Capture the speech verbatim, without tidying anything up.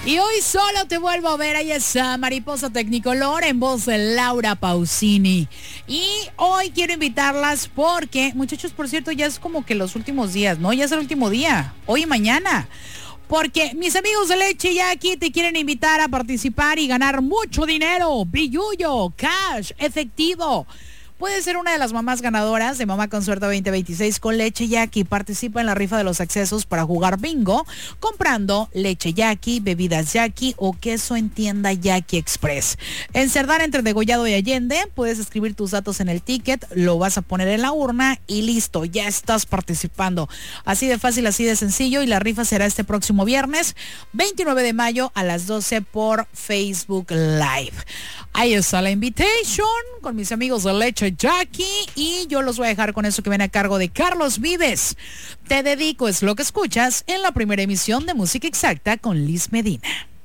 Y hoy solo te vuelvo a ver. Ahí está Mariposa Tecnicolor en voz de Laura Pausini. Y hoy quiero invitarlas porque, muchachos, por cierto, ya es como que los últimos días, ¿no? Ya es el último día, hoy y mañana. Porque mis amigos de Leche Jackie te quieren invitar a participar y ganar mucho dinero, billullo, cash, efectivo. Puedes ser una de las mamás ganadoras de Mamá con Suerte veinte veintiséis con Leche Jackie. Participa en la rifa de los accesos para jugar bingo comprando Leche Jackie, bebidas Jackie o queso en tienda Jackie Express. En Cerdán, entre Degollado y Allende, puedes escribir tus datos en el ticket, lo vas a poner en la urna y listo, ya estás participando. Así de fácil, así de sencillo, y la rifa será este próximo viernes, veintinueve de mayo a las doce por Facebook Live. Ahí está la invitation con mis amigos de Leche Jackie y yo los voy a dejar con eso que viene a cargo de Carlos Vives. Te dedico es lo que escuchas en la primera emisión de Música Exacta con Liz Medina.